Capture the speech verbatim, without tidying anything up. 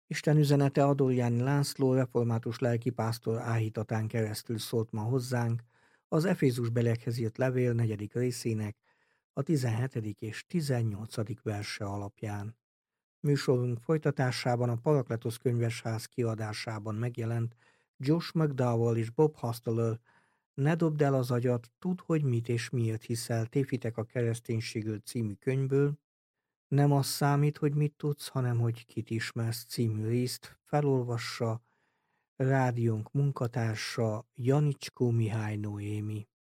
Isten üzenete Adorjáni László református lelkipásztor áhítatán keresztül szólt ma hozzánk az Efézus belekhez írt levél negyedik részének a tizenhetedik és tizennyolcadik verse alapján. Műsorunk folytatásában a Parakletosz könyvesház kiadásában megjelent Josh McDowell és Bob Hosteler Ne dobd el az agyat, tudd, hogy mit és miért hiszel, tévhitek a kereszténységről című könyvből, Nem az számít, hogy mit tudsz, hanem hogy kit ismersz című részt felolvassa rádiónk munkatársa Janicskó Mihály Noémi.